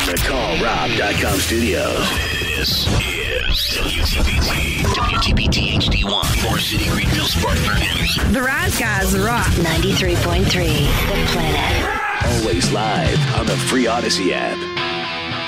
the CallRob.com studios. This is WTPT HD1, Forest City, Greenville, Spartanburg. The Rise Guys rock. 93.3 The Planet. Always live on the free Odyssey app.